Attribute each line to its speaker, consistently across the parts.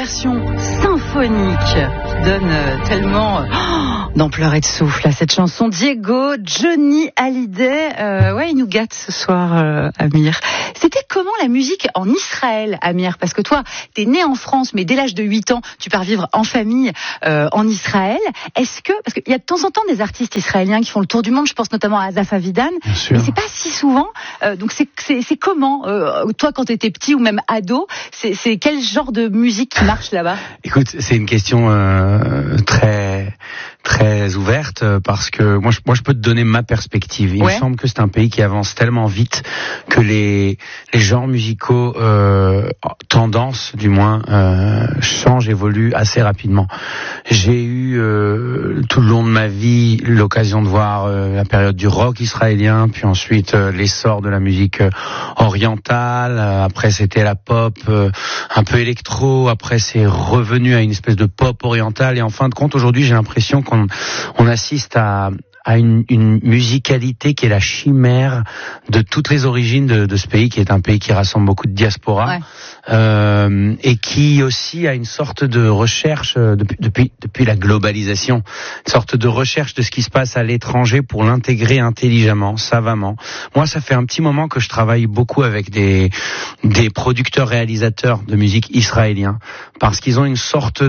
Speaker 1: version symphonique qui donne tellement d'ampleur et de souffle à cette chanson. Diego, Johnny Hallyday, il nous gâte ce soir, Amir. C'était comment la musique en Israël, Amir? Parce que toi, t'es né en France, mais dès l'âge de 8 ans, tu pars vivre en famille en Israël. Parce qu'il y a de temps en temps des artistes israéliens qui font le tour du monde, je pense notamment à Asaf Avidan, mais c'est pas si souvent. Donc c'est comment, toi quand t'étais petit ou même ado, c'est quel genre de musique qui marche là-bas?
Speaker 2: Écoute, c'est une question très très ouverte parce que moi je peux te donner ma perspective. Il me semble que c'est un pays qui avance tellement vite que les genres musicaux tendance du moins changent, évoluent assez rapidement. J'ai eu tout le long de ma vie l'occasion de voir la période du rock israélien, puis ensuite l'essor de la musique orientale, après c'était la pop un peu électro, après c'est revenu à une espèce de pop orientale et en fin de compte aujourd'hui j'ai l'impression qu'on assiste à une musicalité qui est la chimère de toutes les origines de ce pays, qui est un pays qui rassemble beaucoup de diaspora, et qui aussi a une sorte de recherche depuis la globalisation, une sorte de recherche de ce qui se passe à l'étranger pour l'intégrer intelligemment, savamment. Moi, ça fait un petit moment que je travaille beaucoup avec des producteurs réalisateurs de musique israéliens, parce qu'ils ont une sorte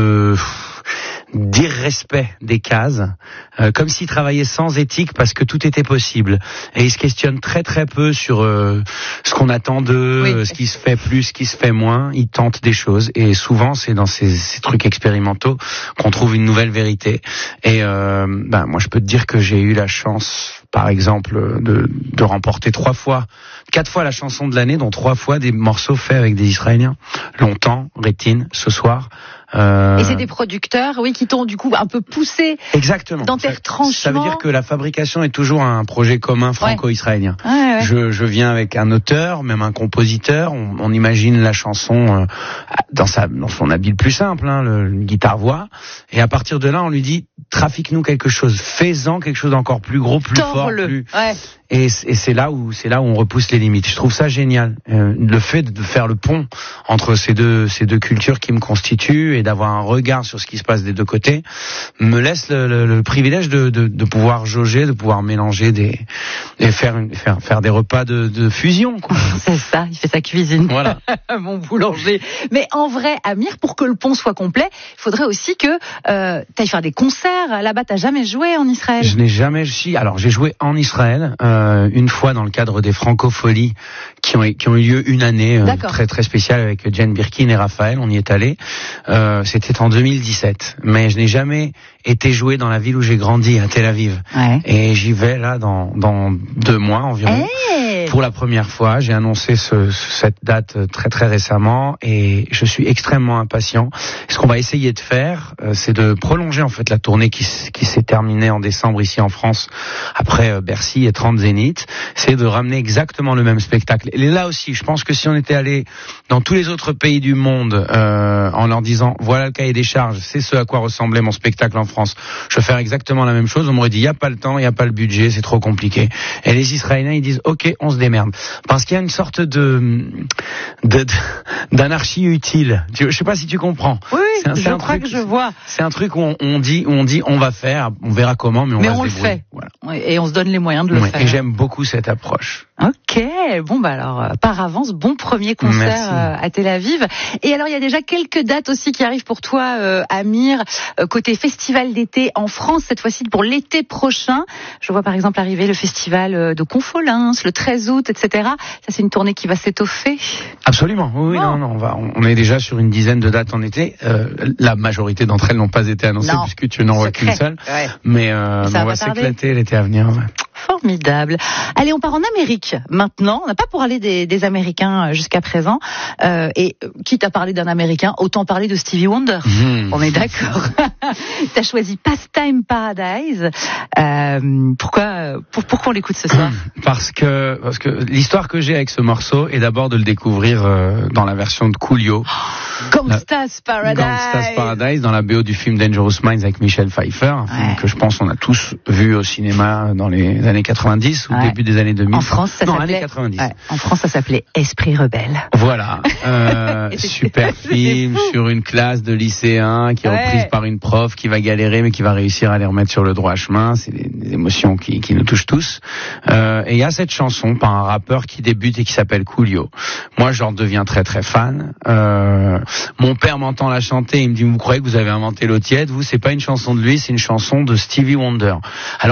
Speaker 2: d'irrespect des cases, comme s'ils travaillaient sans éthique parce que tout était possible. Et ils se questionnent très très peu sur ce qu'on attend d'eux, ce qui se fait plus, ce qui se fait moins. Ils tentent des choses et souvent c'est dans ces trucs expérimentaux qu'on trouve une nouvelle vérité. Et moi je peux te dire que j'ai eu la chance, par exemple, de remporter 4 fois la chanson de l'année, dont 3 fois des morceaux faits avec des Israéliens. Longtemps, Rétine, ce soir.
Speaker 1: Et c'est des producteurs, qui t'ont du coup un peu poussé.
Speaker 2: Exactement.
Speaker 1: Dans tes retranchements.
Speaker 2: Ça veut dire que la fabrication est toujours un projet commun franco-israélien.
Speaker 1: Ouais.
Speaker 2: Je viens avec un auteur, même un compositeur. On imagine la chanson dans son habit le plus simple, le guitare-voix. Et à partir de là, on lui dit trafique-nous quelque chose, fais-en quelque chose d'encore plus gros, plus fort, plus.
Speaker 1: Ouais.
Speaker 2: Et c'est là où on repousse les limites. Je trouve ça génial, le fait de faire le pont entre ces deux cultures qui me constituent et d'avoir un regard sur ce qui se passe des deux côtés me laisse le privilège de pouvoir jauger, de pouvoir mélanger et faire des repas de fusion, quoi.
Speaker 1: C'est ça, il fait sa cuisine.
Speaker 2: Voilà.
Speaker 1: Mon boulanger. Mais en vrai, Amir, pour que le pont soit complet, il faudrait aussi que t'ailles faire des concerts. Là-bas, t'as jamais joué en Israël?
Speaker 2: Je n'ai jamais. Alors, j'ai joué en Israël une fois dans le cadre des Francopholies qui ont eu lieu une année très très spéciale avec Jane Birkin et Raphaël. On y est allé. C'était en 2017. Mais je n'ai jamais été joué dans la ville où j'ai grandi, à Tel Aviv. Ouais. Et j'y vais là dans 2 mois environ. Pour la première fois, j'ai annoncé cette date très très récemment et je suis extrêmement impatient. Ce qu'on va essayer de faire, c'est de prolonger en fait la tournée qui s'est terminée en décembre ici en France après Bercy et 30 Zénith. C'est de ramener exactement le même spectacle. Et là aussi, je pense que si on était allé dans tous les autres pays du monde en leur disant voilà le cahier des charges, c'est ce à quoi ressemblait mon spectacle en France, je vais faire exactement la même chose, on m'aurait dit il y a pas le temps, il y a pas le budget, c'est trop compliqué. Et les Israéliens ils disent OK, on se démerde. Parce qu'il y a une sorte d'anarchie utile. Je sais pas si tu comprends.
Speaker 1: Oui, je crois que je vois.
Speaker 2: C'est un truc où on dit on va faire, on verra comment, mais on va se débrouiller.
Speaker 1: Fait. Voilà. Et on se donne les moyens de le faire.
Speaker 2: Et j'aime beaucoup cette approche.
Speaker 1: Ok, bon alors par avance, bon premier concert à Tel Aviv. Et alors il y a déjà quelques dates aussi qui arrivent pour toi, Amir, côté festival d'été en France, cette fois-ci pour l'été prochain. Je vois par exemple arriver le festival de Confolens, le 13 août, etc. Ça c'est une tournée qui va s'étoffer.
Speaker 2: Absolument, oui, on est déjà sur une dizaine de dates en été. La majorité d'entre elles n'ont pas été annoncées puisque tu n'en vois qu'une seule. Ouais. Mais on va s'éclater l'été à venir. Ouais.
Speaker 1: Formidable. Allez, on part en Amérique maintenant. On n'a pas parlé des Américains jusqu'à présent. Et quitte à parler d'un Américain, autant parler de Stevie Wonder. On est d'accord. T'as choisi Pastime Paradise. Pourquoi on l'écoute ce soir?
Speaker 2: Parce que l'histoire que j'ai avec ce morceau est d'abord de le découvrir dans la version de Coolio.
Speaker 1: Gangsta's Paradise.
Speaker 2: Gangsta's Paradise, dans la BO du film Dangerous Minds avec Michel Pfeiffer, un film que je pense on a tous vu au cinéma dans les années 90 ou début des années 2000.
Speaker 1: En France, ça s'appelait...
Speaker 2: années 90.
Speaker 1: En France, ça s'appelait Esprit rebelle.
Speaker 2: Voilà. Super film sur une classe de lycéens qui est reprise par une prof qui va galérer mais qui va réussir à les remettre sur le droit chemin. C'est des émotions qui nous touchent tous. Et il y a cette chanson par un rappeur qui débute et qui s'appelle Coolio. Moi, j'en deviens très très fan. Mon père m'entend la chanter, il me dit, vous croyez que vous avez inventé l'eau tiède? Vous, c'est pas une chanson de lui, c'est une chanson de Stevie Wonder. Alors